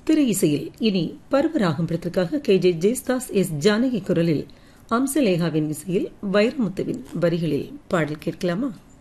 திரை இசையில் இனி பருவராகம் படத்திற்காக KJ ஜெயஸ்தாஸ் எஸ் ஜானகி குரலில் அம்சலேகாவின் இசையில் வைரமுத்துவின் வரிகளில் பாடல் கேட்கலாமா?